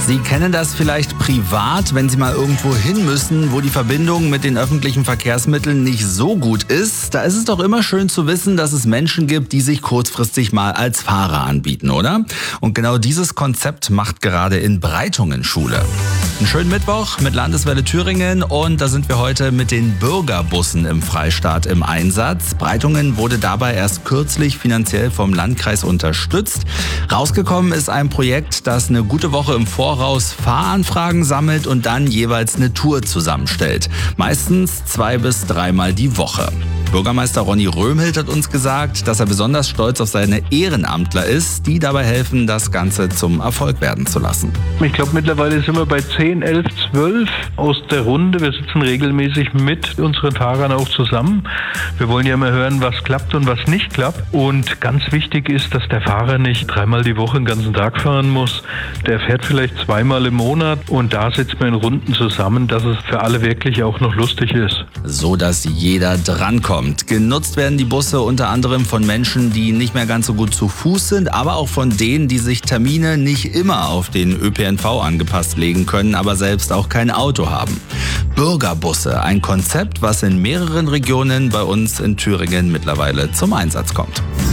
Sie kennen das vielleicht privat, wenn Sie mal irgendwo hin müssen, wo die Verbindung mit den öffentlichen Verkehrsmitteln nicht so gut ist. Da ist es doch immer schön zu wissen, dass es Menschen gibt, die sich kurzfristig mal als Fahrer anbieten, oder? Und genau dieses Konzept macht gerade in Breitungen Schule. Einen schönen Mittwoch mit Landeswelle Thüringen und da sind wir heute mit den Bürgerbussen im Freistaat im Einsatz. Breitungen wurde dabei erst kürzlich finanziell vom Landkreis unterstützt. Rausgekommen ist ein Projekt, das eine gute Woche im Voraus Fahranfragen sammelt und dann jeweils eine Tour zusammenstellt. Meistens 2 bis 3 Mal die Woche. Bürgermeister Ronny Röhmhild hat uns gesagt, dass er besonders stolz auf seine Ehrenamtler ist, die dabei helfen, das Ganze zum Erfolg werden zu lassen. Ich glaube, mittlerweile sind wir bei 10, 11, 12 aus der Runde. Wir sitzen regelmäßig mit unseren Fahrern auch zusammen. Wir wollen ja immer hören, was klappt und was nicht klappt. Und ganz wichtig ist, dass der Fahrer nicht 3-mal die Woche den ganzen Tag fahren muss. Der fährt vielleicht 2-mal im Monat und da sitzen wir in Runden zusammen, dass es für alle wirklich auch noch lustig ist. So, dass jeder drankommt. Genutzt werden die Busse unter anderem von Menschen, die nicht mehr ganz so gut zu Fuß sind, aber auch von denen, die sich Termine nicht immer auf den ÖPNV angepasst legen können, aber selbst auch kein Auto haben. Bürgerbusse, ein Konzept, was in mehreren Regionen bei uns in Thüringen mittlerweile zum Einsatz kommt.